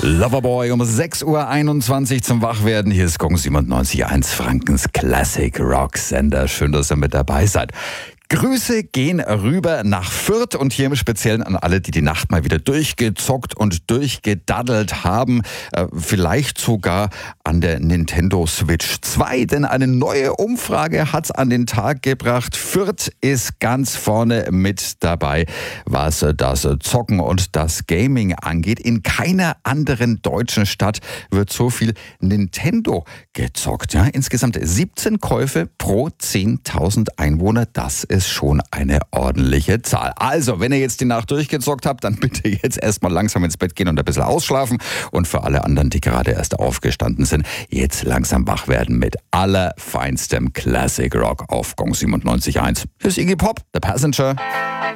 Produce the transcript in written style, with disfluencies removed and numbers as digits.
Loverboy um 6.21 Uhr zum Wachwerden. Hier ist Gong 97.1, Frankens Classic Rock Sender. Schön, dass ihr mit dabei seid. Grüße gehen rüber nach Fürth und hier im Speziellen an alle, die die Nacht mal wieder durchgezockt und durchgedaddelt haben. Vielleicht sogar an der Nintendo Switch 2, denn eine neue Umfrage hat's an den Tag gebracht. Fürth ist ganz vorne mit dabei, was das Zocken und das Gaming angeht. In keiner anderen deutschen Stadt wird so viel Nintendo gezockt. Ja, insgesamt 17 Käufe pro 10.000 Einwohner. Das ist schon eine ordentliche Zahl. Also, wenn ihr jetzt die Nacht durchgezockt habt, dann bitte jetzt erstmal langsam ins Bett gehen und ein bisschen ausschlafen. Und für alle anderen, die gerade erst aufgestanden sind, jetzt langsam wach werden mit allerfeinstem Classic Rock auf Gong 97.1. Hier ist Iggy Pop, The Passenger.